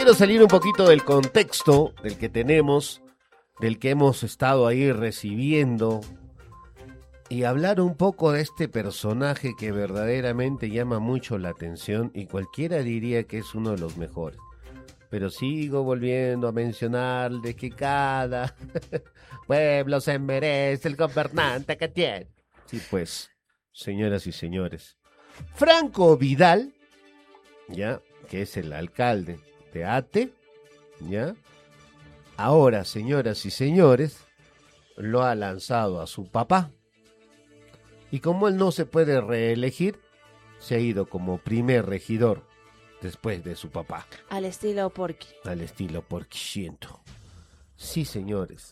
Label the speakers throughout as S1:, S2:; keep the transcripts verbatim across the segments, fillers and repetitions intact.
S1: quiero salir un poquito del contexto del que tenemos, del que hemos estado ahí recibiendo, y hablar un poco de este personaje que verdaderamente llama mucho la atención y cualquiera diría que es uno de los mejores. Pero sigo volviendo a mencionar de que cada pueblo se merece el gobernante que tiene. Sí, pues, señoras y señores, Franco Vidal, ya, que es el alcalde de Ate, ya, ahora, señoras y señores, lo ha lanzado a su papá. Y como él no se puede reelegir, se ha ido como primer regidor después de su papá.
S2: Al estilo Porky.
S1: Al estilo Porquiciento. Sí, señores.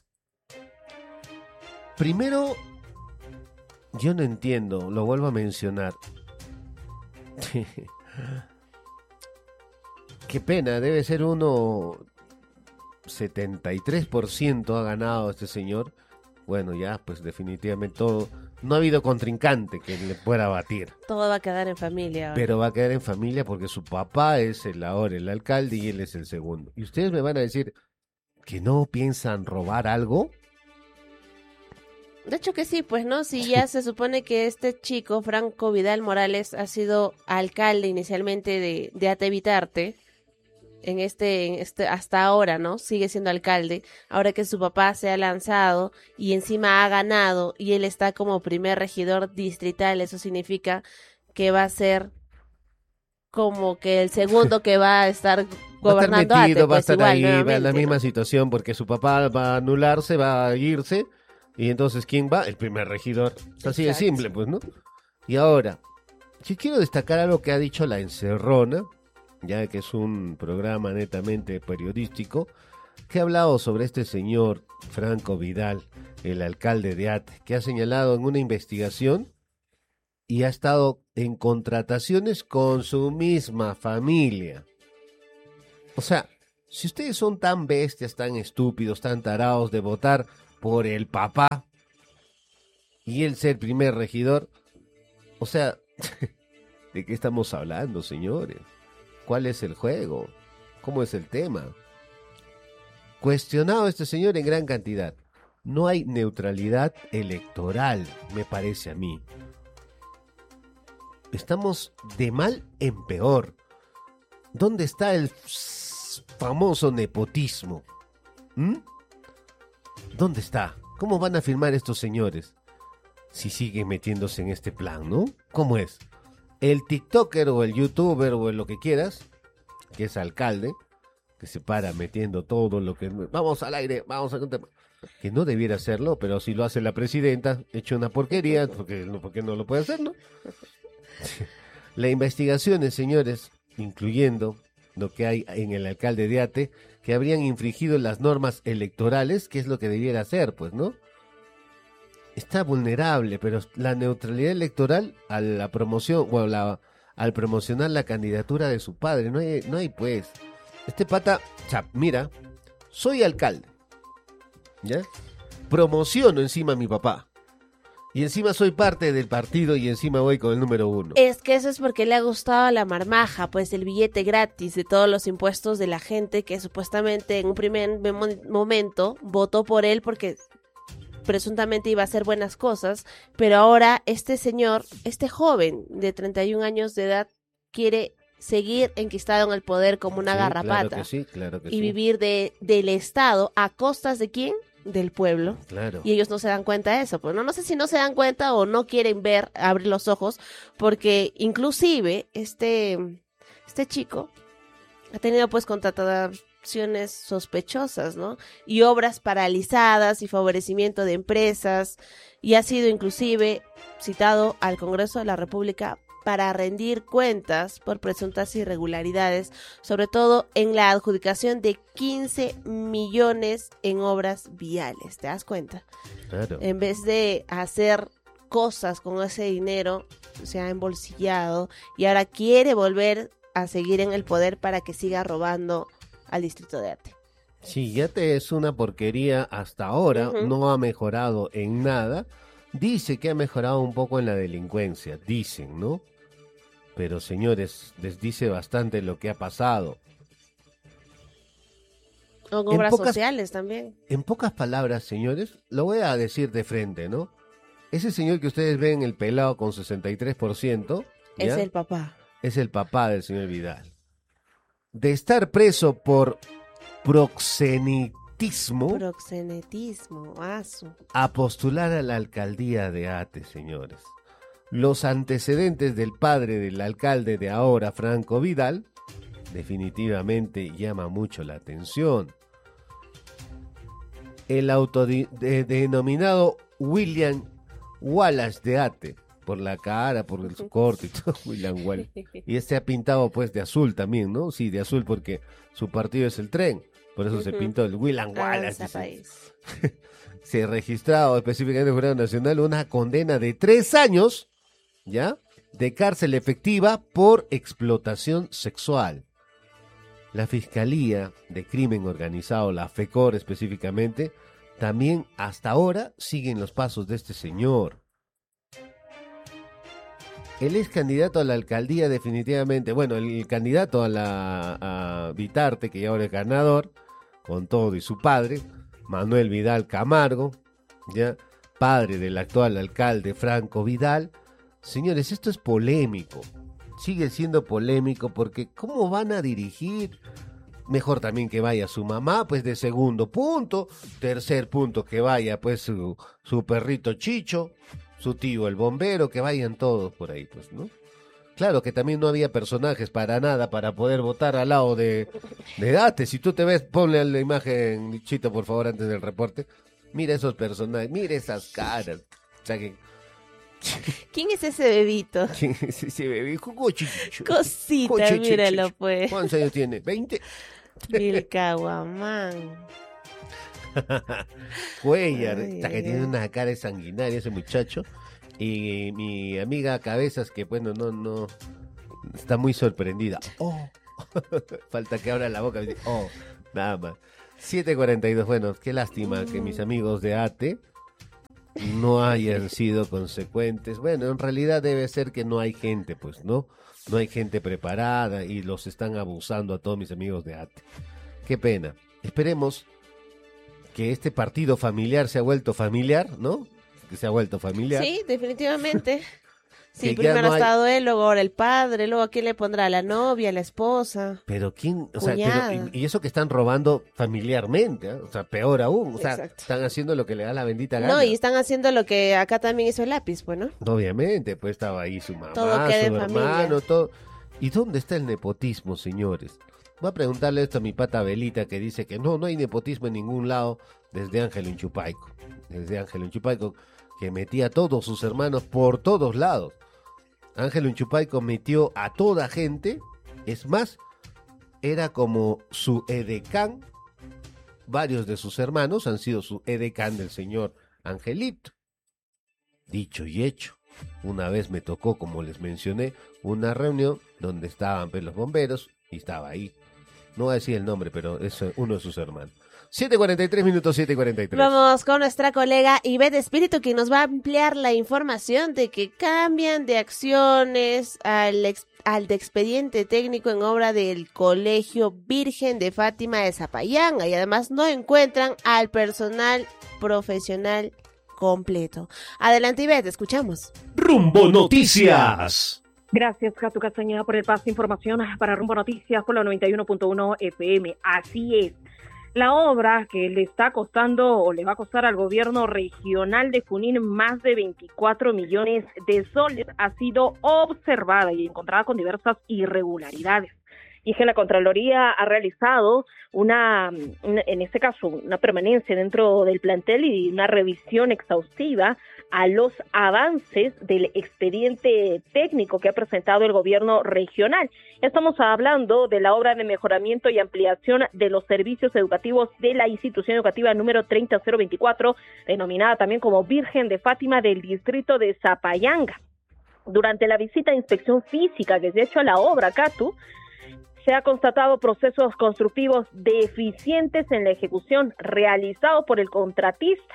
S1: Primero, yo no entiendo, lo vuelvo a mencionar. Qué pena, debe ser uno setenta y tres por ciento ha ganado este señor. Bueno, ya, pues definitivamente todo. No ha habido contrincante que le pueda batir.
S2: Todo va a quedar en familia. ¿Verdad?
S1: Pero va a quedar en familia porque su papá es el ahora el alcalde y él es el segundo. Y ustedes me van a decir que no piensan robar algo.
S2: De hecho que sí, pues, ¿no? Si ya se supone que este chico, Franco Vidal Morales, ha sido alcalde inicialmente de, de Atevitarte, en este, en este, hasta ahora, ¿no? Sigue siendo alcalde, ahora que su papá se ha lanzado y encima ha ganado y él está como primer regidor distrital, eso significa que va a ser como que el segundo que va a estar gobernando
S1: va a estar metido,
S2: Ate,
S1: va a
S2: pues
S1: estar
S2: igual,
S1: ahí, va en la
S2: nuevamente,
S1: misma
S2: ¿no?
S1: situación porque su papá va a anularse, va a irse y entonces ¿quién va? El primer regidor. Es así de
S2: Exacto.
S1: simple, pues, ¿no? Y ahora, yo quiero destacar algo que ha dicho La Encerrona, ya que es un programa netamente periodístico, que ha hablado sobre este señor Franco Vidal, el alcalde de Ate, que ha señalado en una investigación y ha estado en contrataciones con su misma familia. O sea, si ustedes son tan bestias, tan estúpidos, tan tarados de votar por el papá y él ser primer regidor, o sea, ¿de qué estamos hablando, señores? ¿Cuál es el juego? ¿Cómo es el tema? Cuestionado este señor en gran cantidad. No hay neutralidad electoral, me parece a mí. Estamos de mal en peor. ¿Dónde está el famoso nepotismo? ¿Mm? ¿Dónde está? ¿Cómo van a firmar estos señores? Si siguen metiéndose en este plan, ¿no? ¿Cómo es? El TikToker o el YouTuber o el lo que quieras, que es alcalde, que se para metiendo todo lo que... Vamos al aire, vamos a... Que no debiera hacerlo, pero si lo hace la presidenta, hecho una porquería, porque, porque no lo puede hacer, ¿no? Las investigaciones, señores, incluyendo lo que hay en el alcalde de Ate, que habrían infringido las normas electorales, que es lo que debiera hacer, pues, ¿no? Está vulnerable, pero la neutralidad electoral a la promoción, bueno, la, al promocionar la candidatura de su padre, no hay, no hay pues. Este pata, o sea, mira, soy alcalde, ¿ya? Promociono encima a mi papá. Y encima soy parte del partido y encima voy con el número uno.
S2: Es que eso es porque le ha gustado la marmaja, pues el billete gratis de todos los impuestos de la gente que supuestamente en un primer momento votó por él porque presuntamente iba a hacer buenas cosas, pero ahora este señor, este joven de treinta y un años de edad quiere seguir enquistado en el poder como una
S1: Sí,
S2: garrapata.
S1: claro que sí, claro que
S2: y
S1: sí.
S2: vivir de del Estado a costas de ¿quién? Del pueblo.
S1: Claro.
S2: Y ellos no se dan cuenta de eso. Pues no, no sé si no se dan cuenta o no quieren ver, abrir los ojos, porque inclusive este, este chico ha tenido pues contrataciones sospechosas, ¿no? Y obras paralizadas y favorecimiento de empresas, y ha sido inclusive citado al Congreso de la República para rendir cuentas por presuntas irregularidades, sobre todo en la adjudicación de quince millones en obras viales, ¿te das cuenta?
S1: Claro.
S2: En vez de hacer cosas con ese dinero, se ha embolsillado y ahora quiere volver a seguir en el poder para que siga robando al distrito de Ate.
S1: Sí, Ate es una porquería hasta ahora,
S2: Uh-huh.
S1: no ha mejorado en nada. Dice que ha mejorado un poco en la delincuencia, dicen, ¿no? Pero señores, les dice bastante lo que ha pasado.
S2: O en obras
S1: pocas,
S2: sociales también.
S1: En pocas palabras, señores, lo voy a decir de frente, ¿no? Ese señor que ustedes ven, el pelado con sesenta y tres por ciento, ¿ya?
S2: Es el papá.
S1: Es el papá del señor Vidal. De estar preso por proxenetismo,
S2: Proxenetismo, asu.
S1: a postular a la alcaldía de Ate, señores. Los antecedentes del padre del alcalde de ahora, Franco Vidal, definitivamente llama mucho la atención. El autodenominado William Wallace de Ate, por la cara, por el corte y todo, William Wallace. Y este ha pintado pues de azul también, ¿no? Sí, de azul porque su partido es el Tren, por eso uh-huh. se pintó el William Wallace. Ah, se ha registrado específicamente en el Jurado Nacional una condena de tres años, ¿ya?, de cárcel efectiva por explotación sexual. La Fiscalía de Crimen Organizado, la FECOR específicamente, también hasta ahora siguen los pasos de este señor. El ex candidato a la alcaldía definitivamente, bueno, el candidato a la a Vitarte, que ya ahora es ganador, con todo y su padre, Manuel Vidal Camargo, ya padre del actual alcalde Franco Vidal. Señores, esto es polémico, sigue siendo polémico porque ¿cómo van a dirigir? Mejor también que vaya su mamá, pues de segundo punto, tercer punto que vaya pues su, su perrito Chicho, su tío el bombero, que vayan todos por ahí, pues, ¿no? Claro que también no había personajes para nada para poder votar al lado de, de Date. Si tú te ves, ponle la imagen, Chito, por favor, antes del reporte. Mira esos personajes, mira esas caras. O sea que...
S2: ¿Quién es ese bebito?
S1: ¿Quién es ese bebé? Cochicho.
S2: Cosita,
S1: Cochicho,
S2: míralo pues.
S1: ¿Cuántos años tiene? ¿veinte?
S2: El caguamán.
S1: Cuellar,
S2: Ay,
S1: hasta que
S2: ay,
S1: tiene
S2: ay.
S1: una cara de sanguinaria ese muchacho. Y mi amiga Cabezas, que bueno, no, no, está muy sorprendida. Oh, falta que abra la boca y diga, oh, nada más. siete cuarenta y dos, bueno, qué lástima que mis amigos de Ate no hayan sido consecuentes. Bueno, en realidad debe ser que no hay gente, pues, ¿no? No hay gente preparada y los están abusando a todos mis amigos de Ate. Qué pena. Esperemos que este partido familiar se ha vuelto familiar, ¿no? Que se ha vuelto familiar.
S2: Sí, definitivamente. Sí,
S1: Que ya
S2: primero
S1: no
S2: ha
S1: hay-
S2: estado él, luego ahora el padre, luego a quién le pondrá, la novia, la esposa.
S1: Pero quién, o sea,
S2: Cuñada.
S1: pero- y, y eso que están robando familiarmente, ¿eh? O sea, peor aún, o sea,
S2: Exacto.
S1: están haciendo lo que le da la bendita gana.
S2: No, y están haciendo lo que acá también hizo el lápiz, pues, ¿no?
S1: Obviamente, pues estaba ahí su mamá,
S2: Todo
S1: su
S2: queda en
S1: hermano,
S2: familia.
S1: todo. ¿Y dónde está el nepotismo, señores? Voy a preguntarle esto a mi pata Belita, que dice que no, no hay nepotismo en ningún lado desde Ángel Inchupaico. Desde Ángel Inchupaico, que metía a todos sus hermanos por todos lados. Ángel Inchupaico metió a toda gente, es más, era como su edecán. Varios de sus hermanos han sido su edecán del señor Angelito. Dicho y hecho, una vez me tocó, como les mencioné, una reunión donde estaban pues, los bomberos y estaba ahí. No voy a decir el nombre, pero es uno de sus hermanos. siete cuarenta y tres minutos, siete cuarenta y tres.
S2: Vamos con nuestra colega Ivette Espíritu, que nos va a ampliar la información de que cambian de acciones al, ex- al de expediente técnico en obra del Colegio Virgen de Fátima de Zapayanga y además no encuentran al personal profesional completo. Adelante, Ivette, escuchamos.
S3: Rumbo Noticias.
S4: Gracias, Catu Castañeda, por el paso de información para Rumbo Noticias por la noventa y uno punto uno F M. Así es. La obra que le está costando o le va a costar al gobierno regional de Junín más de veinticuatro millones de soles ha sido observada y encontrada con diversas irregularidades. Y es que la Contraloría ha realizado una, una, en este caso, una permanencia dentro del plantel y una revisión exhaustiva a los avances del expediente técnico que ha presentado el gobierno regional. Estamos hablando de la obra de mejoramiento y ampliación de los servicios educativos de la institución educativa número treinta mil veinticuatro, denominada también como Virgen de Fátima del distrito de Zapayanga. Durante la visita de inspección física que se ha hecho a la obra, Catu, se ha constatado procesos constructivos deficientes en la ejecución realizados por el contratista.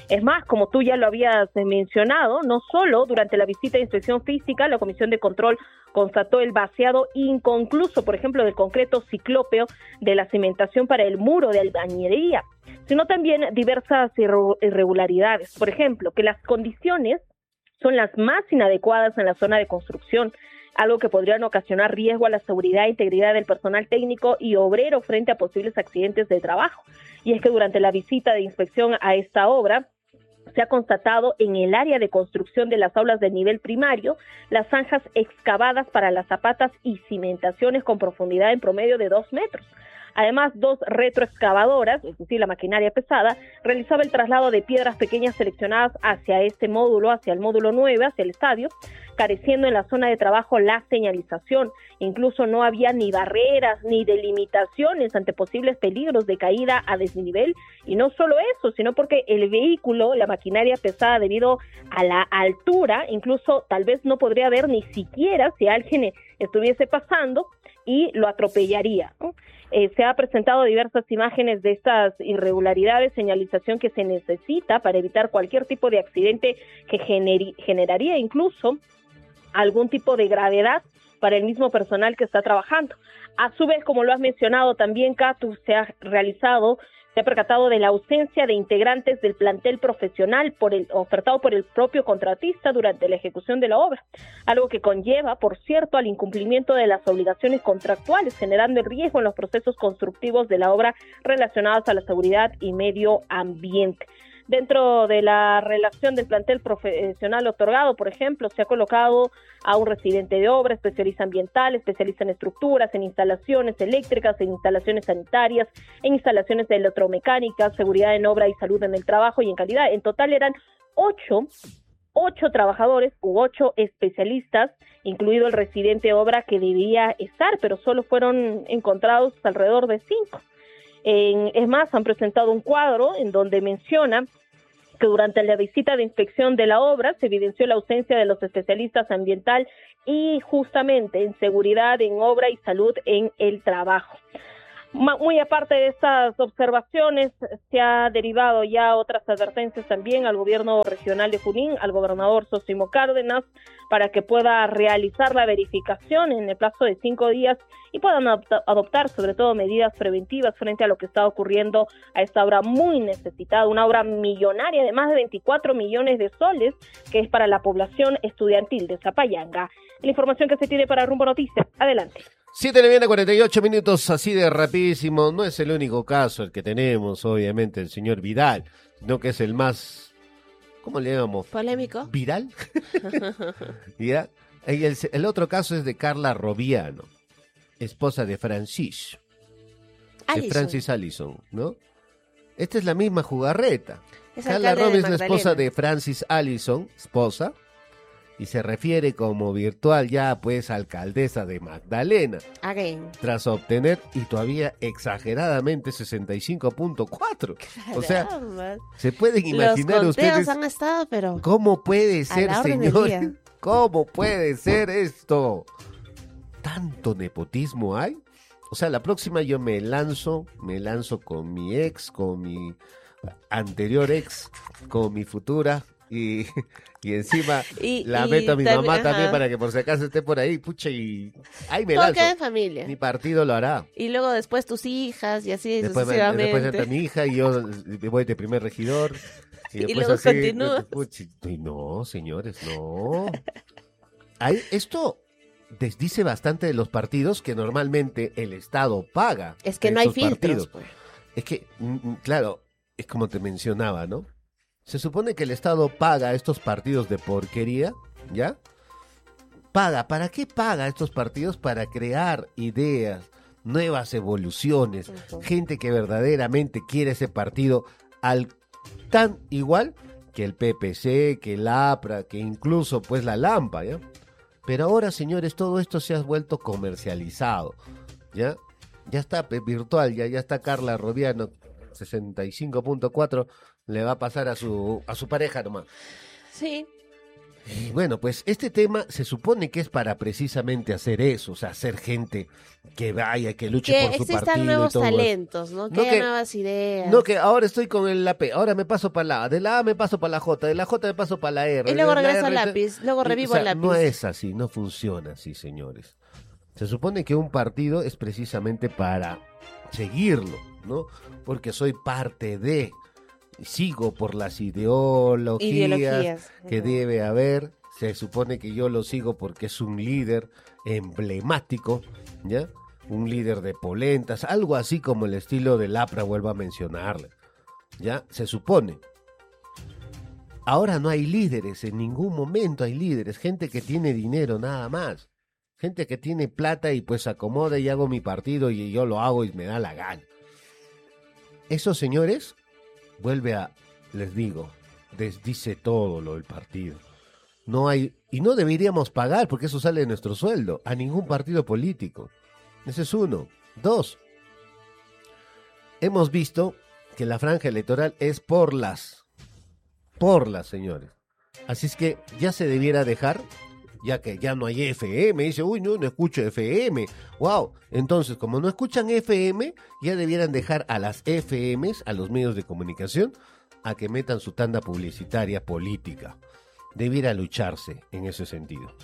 S4: Es más, como tú ya lo habías mencionado, no solo durante la visita de inspección física, la Comisión de Control constató el vaciado inconcluso, por ejemplo, del concreto ciclópeo de la cimentación para el muro de albañilería, sino también diversas irregularidades. Por ejemplo, que las condiciones son las más inadecuadas en la zona de construcción, algo que podrían ocasionar riesgo a la seguridad e integridad del personal técnico y obrero frente a posibles accidentes de trabajo. Y es que durante la visita de inspección a esta obra, se ha constatado en el área de construcción de las aulas de nivel primario las zanjas excavadas para las zapatas y cimentaciones con profundidad en promedio de dos metros. Además, dos retroexcavadoras, es decir, la maquinaria pesada, realizaba el traslado de piedras pequeñas seleccionadas hacia este módulo, hacia el módulo nueve, hacia el estadio, careciendo en la zona de trabajo la señalización. Incluso no había ni barreras ni delimitaciones ante posibles peligros de caída a desnivel. Y no solo eso, sino porque el vehículo, la maquinaria pesada, debido a la altura, incluso tal vez no podría ver ni siquiera si alguien estuviese pasando y lo atropellaría, ¿no? Eh, se ha presentado diversas imágenes de estas irregularidades, señalización que se necesita para evitar cualquier tipo de accidente que generi- generaría incluso algún tipo de gravedad para el mismo personal que está trabajando. A su vez, como lo has mencionado también, Catu, se ha realizado, se ha percatado de la ausencia de integrantes del plantel profesional por el, ofertado por el propio contratista durante la ejecución de la obra, algo que conlleva, por cierto, al incumplimiento de las obligaciones contractuales, generando el riesgo en los procesos constructivos de la obra relacionados a la seguridad y medio ambiente. Dentro de la relación del plantel profesional otorgado, por ejemplo, se ha colocado a un residente de obra, especialista ambiental, especialista en estructuras, en instalaciones eléctricas, en instalaciones sanitarias, en instalaciones de electromecánica, seguridad en obra y salud en el trabajo y en calidad. En total eran ocho, ocho trabajadores u ocho especialistas, incluido el residente de obra que debía estar, pero solo fueron encontrados alrededor de cinco. En, es más, han presentado un cuadro en donde menciona que durante la visita de inspección de la obra se evidenció la ausencia de los especialistas ambiental y justamente en seguridad en obra y salud en el trabajo. Muy aparte de estas observaciones, se ha derivado ya otras advertencias también al gobierno regional de Junín, al gobernador Sosimo Cárdenas, para que pueda realizar la verificación en el plazo de cinco días y puedan adoptar sobre todo medidas preventivas frente a lo que está ocurriendo a esta obra muy necesitada, una obra millonaria de más de veinticuatro millones de soles, que es para la población estudiantil de Zapayanga. La información que se tiene para Rumbo Noticias. Adelante.
S1: siete de la mañana, cuarenta y ocho minutos, así de rapidísimo. No es el único caso el que tenemos, obviamente, el señor Vidal, sino que es el más, ¿cómo le llamamos?
S2: ¿Polémico?
S1: ¿Viral? ¿Ya? Y el, el otro caso es de Carla Robiano, esposa de Francis, de
S2: Allison.
S1: Francis Allison, ¿no? Esta es la misma jugarreta.
S2: Es
S1: Carla
S2: alcalde
S1: Robiano
S2: de
S1: es la esposa
S2: Magdalena.
S1: de Francis Allison, esposa, y se refiere como virtual ya pues alcaldesa de Magdalena,
S2: Again.
S1: tras obtener y todavía exageradamente sesenta y cinco punto cuatro. O sea,
S2: Caramba.
S1: se pueden imaginar
S2: Los conteos
S1: ustedes
S2: han estado, pero
S1: cómo puede
S2: a
S1: ser,
S2: la orden del
S1: señor,
S2: día.
S1: cómo puede ser esto. ¿Tanto nepotismo hay? O sea, la próxima yo me lanzo, me lanzo con mi ex, con mi anterior ex, con mi futura y, y encima
S2: Y-
S1: la
S2: y
S1: meto a mi
S2: también,
S1: mamá también
S2: ajá.
S1: para que por si acaso esté por ahí, pucha, y ahí me
S2: todo
S1: lanzo.
S2: queda en familia.
S1: Mi partido lo hará.
S2: Y luego después tus hijas y así
S1: Después, me,
S2: sucesivamente.
S1: después entra mi hija y yo voy de primer regidor. Y,
S2: Y
S1: después
S2: luego
S1: así,
S2: continúas.
S1: puchi, y no, señores, no. Hay, esto desdice bastante de los partidos que normalmente el Estado paga.
S2: Es que
S1: a
S2: no hay
S1: estos
S2: filtros,
S1: partidos.
S2: pues.
S1: Es que, mm, mm, claro, es como te mencionaba, ¿no? Se supone que el Estado paga a estos partidos de porquería, ¿ya? Paga. ¿Para qué paga a estos partidos? Para crear ideas, nuevas evoluciones,
S2: Ujú.
S1: gente que verdaderamente quiere ese partido al tan igual que el P P C, que el A P R A, que incluso pues la Lampa, ¿ya? Pero ahora, señores, todo esto se ha vuelto comercializado, ¿ya? Ya está pe, virtual, ya, ya está Carla Robiano, sesenta y cinco punto cuatro, le va a pasar a su a su pareja nomás.
S2: Sí.
S1: Y bueno, pues este tema se supone que es para precisamente hacer eso, o sea, hacer gente que vaya, que luche
S2: Que
S1: por su
S2: existan
S1: partido
S2: nuevos
S1: y todo.
S2: talentos, ¿no? Que
S1: No
S2: haya
S1: que-
S2: nuevas ideas.
S1: No que ahora estoy con el la P, ahora me paso para la A, de la A me paso para la J, de la J me paso para la R.
S2: Y luego
S1: de la
S2: regreso al
S1: R,
S2: lápiz, luego
S1: o
S2: revivo
S1: sea,
S2: el lápiz.
S1: No es así, no funciona así, señores. Se supone que un partido es precisamente para seguirlo, ¿no? Porque soy parte de, sigo por las ideologías,
S2: Ideologías.
S1: que
S2: Ujú.
S1: debe haber. Se supone que yo lo sigo porque es un líder emblemático, ¿ya? Un líder de polentas, algo así como el estilo de Lapra, vuelvo a mencionarle, ¿ya? Se supone. Ahora no hay líderes, en ningún momento hay líderes, gente que tiene dinero nada más, gente que tiene plata y pues acomoda y hago mi partido y yo lo hago y me da la gana. Esos señores, vuelve a, les digo, desdice todo lo del partido. No hay, y no deberíamos pagar, porque eso sale de nuestro sueldo, a ningún partido político. Ese es uno. Dos, hemos visto que la franja electoral es por las, por las, señores. Así es que ya se debiera dejar, ya que ya no hay F M, dice, uy, no, no escucho F M. Wow, entonces, como no escuchan F M, ya debieran dejar a las F Ms, a los medios de comunicación, a que metan su tanda publicitaria política. Debiera lucharse en ese sentido.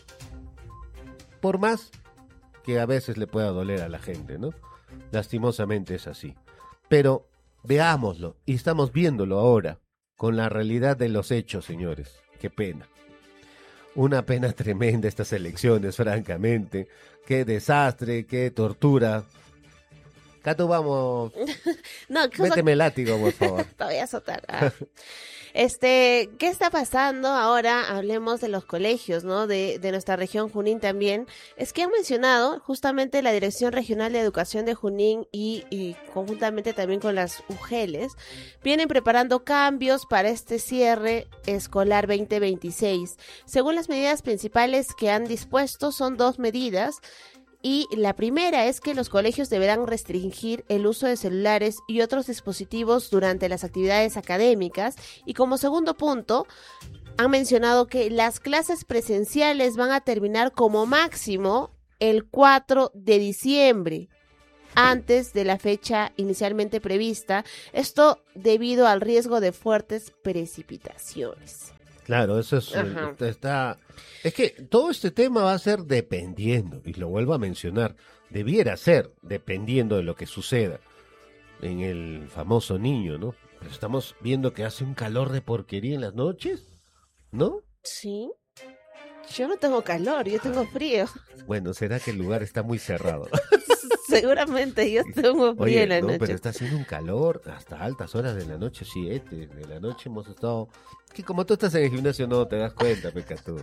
S1: Por más que a veces le pueda doler a la gente, ¿no? Lastimosamente es así. Pero veámoslo, y estamos viéndolo ahora, con la realidad de los hechos, señores. Qué pena. Una pena tremenda estas elecciones, francamente. Qué desastre, qué tortura. Cato, vamos,
S2: No, ¿qué cosa-
S1: méteme el látigo, por favor.
S2: Te voy a azotar. Ah. Este, ¿qué está pasando ahora? Hablemos de los colegios, ¿no? De, de nuestra región Junín también. Es que han mencionado justamente la Dirección Regional de Educación de Junín y, y conjuntamente también con las U G E L S, vienen preparando cambios para este cierre escolar veinte veintiséis. Según las medidas principales que han dispuesto, son dos medidas. Y la primera es que los colegios deberán restringir el uso de celulares y otros dispositivos durante las actividades académicas. Y como segundo punto, han mencionado que las clases presenciales van a terminar como máximo el cuatro de diciembre, antes de la fecha inicialmente prevista. Esto debido al riesgo de fuertes precipitaciones.
S1: Claro, eso es,
S2: Ajá.
S1: está, es que todo este tema va a ser dependiendo, y lo vuelvo a mencionar, debiera ser dependiendo de lo que suceda en el famoso niño, ¿no? Pero estamos viendo que hace un calor de porquería en las noches, ¿no?
S2: Sí. Yo no tengo calor, yo tengo frío.
S1: Bueno, será que el lugar está muy cerrado.
S2: Seguramente yo tengo frío
S1: Oye,
S2: en la
S1: no,
S2: noche.
S1: pero está haciendo un calor hasta altas horas de la noche, siete de la noche hemos estado... Que como tú estás en el gimnasio no te das cuenta, Pecatú.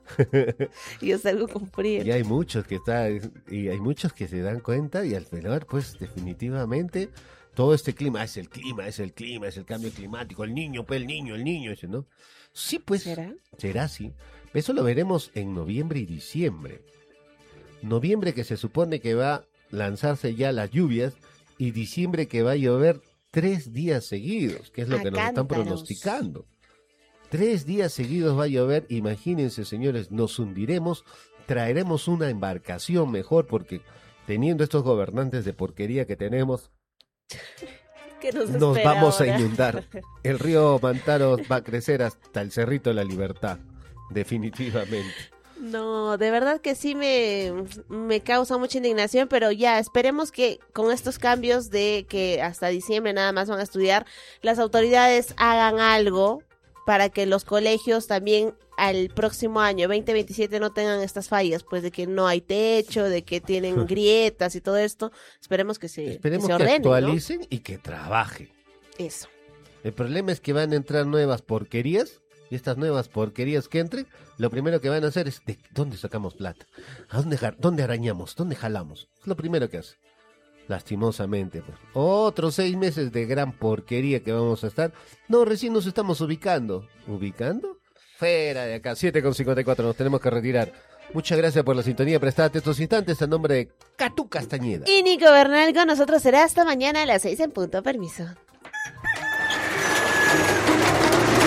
S2: Yo salgo con frío.
S1: Y hay muchos que está, y hay muchos que se dan cuenta y al final, pues definitivamente todo este clima, es el clima, es el clima, es el cambio climático, el niño, pues el niño, el niño, ese, ¿no? Sí, pues
S2: ¿Será?
S1: será así. Eso lo veremos en noviembre y diciembre. Noviembre que se supone que va a lanzarse ya las lluvias y diciembre que va a llover tres días seguidos, que es lo
S2: A
S1: que nos están
S2: cántaros.
S1: pronosticando. Tres días seguidos va a llover, imagínense, señores, nos hundiremos, traeremos una embarcación mejor porque teniendo estos gobernantes de porquería que tenemos,
S2: ¿Qué nos,
S1: nos
S2: espera
S1: vamos
S2: ahora?
S1: a inundar. El río Mantaro va a crecer hasta el Cerrito de la Libertad, definitivamente.
S2: No, de verdad que sí me, me causa mucha indignación, pero ya, esperemos que con estos cambios de que hasta diciembre nada más van a estudiar, las autoridades hagan algo para que los colegios también al próximo año, veinte veintisiete, no tengan estas fallas, pues de que no hay techo, de que tienen grietas y todo esto. Esperemos que se,
S1: Esperemos
S2: que
S1: que,
S2: se ordenen, ¿no?
S1: actualicen y que trabajen.
S2: Eso.
S1: El problema es que van a entrar nuevas porquerías y estas nuevas porquerías que entren, lo primero que van a hacer es ¿de dónde sacamos plata? ¿A dónde, ja- dónde arañamos? ¿Dónde jalamos? Es lo primero que hace. Lastimosamente, pues. Otros seis meses de gran porquería que vamos a estar. No, recién nos estamos ubicando. ¿Ubicando? Fuera de acá, siete con cincuenta y cuatro, nos tenemos que retirar. Muchas gracias por la sintonía prestada estos instantes a nombre de Catu Castañeda.
S2: Y Nico Bernal con nosotros será hasta mañana a las seis en punto. Permiso.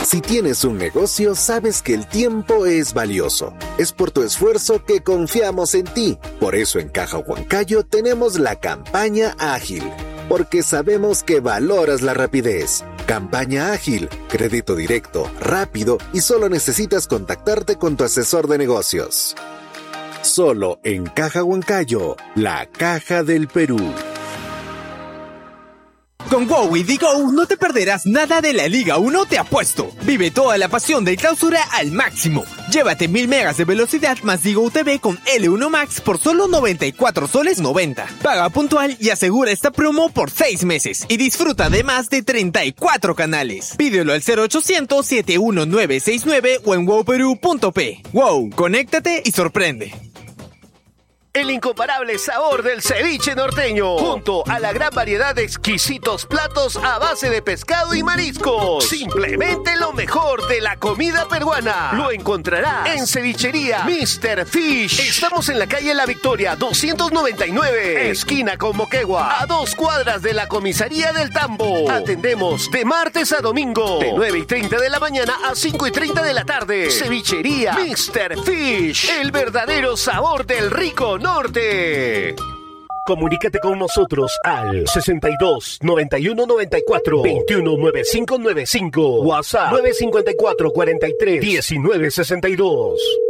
S5: Si tienes un negocio, sabes que el tiempo es valioso. Es por tu esfuerzo que confiamos en ti. Por eso en Caja Huancayo tenemos la campaña ágil, porque sabemos que valoras la rapidez. Campaña ágil, crédito directo, rápido y solo necesitas contactarte con tu asesor de negocios. Solo en Caja Huancayo, la caja del Perú.
S6: Con WOW y Digo no te perderás nada de la Liga uno Te Apuesto. Vive toda la pasión del Clausura al máximo. Llévate mil megas de velocidad más Digo T V con L uno Max por solo noventa y cuatro soles noventa. Paga puntual y asegura esta promo por seis meses. Y disfruta de más de treinta y cuatro canales. Pídelo al cero ochocientos, siete uno nueve seis nueve o en wow perú punto pe. WOW, conéctate y sorprende.
S3: El incomparable sabor del ceviche norteño, junto a la gran variedad de exquisitos platos a base de pescado y mariscos. Simplemente lo mejor de la comida peruana. Lo encontrarás en Cevichería míster Fish. Estamos en la calle La Victoria, doscientos noventa y nueve, esquina con Moquegua, a dos cuadras de la comisaría del Tambo. Atendemos de martes a domingo, de nueve y treinta de la mañana a cinco y treinta de la tarde. Cevichería míster Fish, el verdadero sabor del rico norte.
S7: Comunícate con nosotros al sesenta y dos, noventa y uno, noventa y cuatro, veintiuno, noventa y cinco noventa y cinco. WhatsApp nueve cinco cuatro, cuarenta y tres, diecinueve sesenta y dos.